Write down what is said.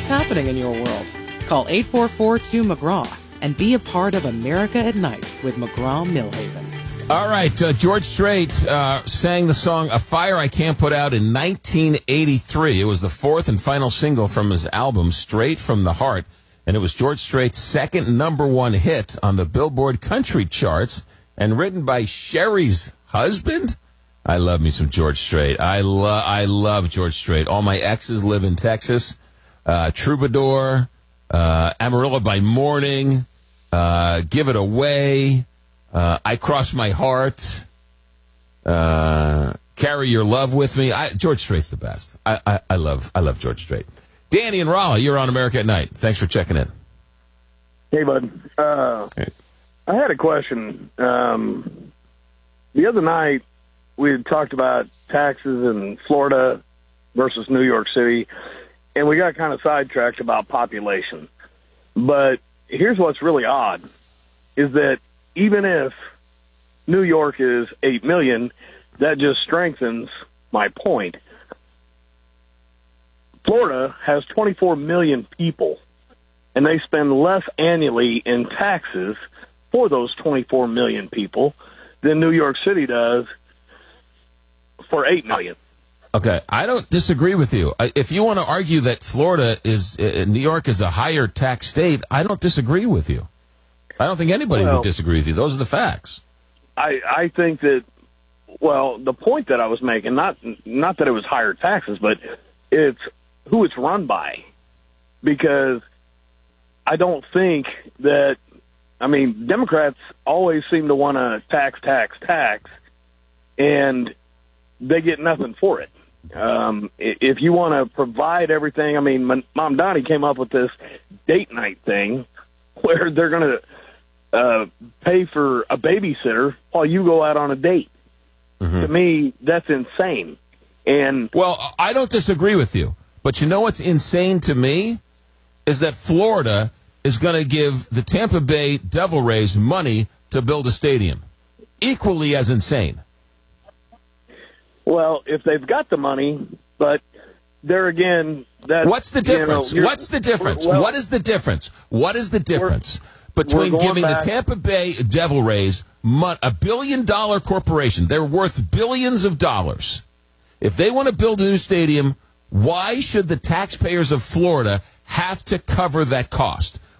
what's happening in your world. Call 844-2-McGraw and be a part of America at Night with McGraw-Millhaven. All right, George Strait sang the song A Fire I Can't Put Out in 1983. It was the fourth and final single from his album, Straight from the Heart, and it was George Strait's second #1 hit on the Billboard country charts, and written by Sherry's husband. I love me some George Strait. I love George Strait. All my exes live in Texas. Troubadour, Amarillo by Morning, Give It Away, I Cross My Heart, Carry Your Love With Me. George Strait's the best. I love George Strait. Danny and Raleigh, you're on America at Night. Thanks for checking in. Hey, bud. Hey. I had a question. The other night, we had talked about taxes in Florida versus New York City, and we got kind of sidetracked about population. But here's what's really odd, is that even if New York is 8 million, that just strengthens my point. Florida has 24 million people, and they spend less annually in taxes for those 24 million people than New York City does for 8 million. Okay, I don't disagree with you. If you want to argue that New York is a higher tax state, I don't disagree with you. I don't think anybody would disagree with you. Those are the facts. I think that, the point that I was making, not that it was higher taxes, but it's who it's run by. Because I don't think that, Democrats always seem to want to tax, and they get nothing for it. If you want to provide everything, Mom Donnie came up with this date night thing where they're going to pay for a babysitter while you go out on a date. Mm-hmm. To me, that's insane. Well, I don't disagree with you, but you know what's insane to me is that Florida is going to give the Tampa Bay Devil Rays money to build a stadium. Equally as insane. Well, if they've got the money, but there again, that's... What's the difference? What's the difference? What is the difference? What is the difference between giving the Tampa Bay Devil Rays a billion-dollar corporation? They're worth billions of dollars. If they want to build a new stadium, why should the taxpayers of Florida have to cover that cost?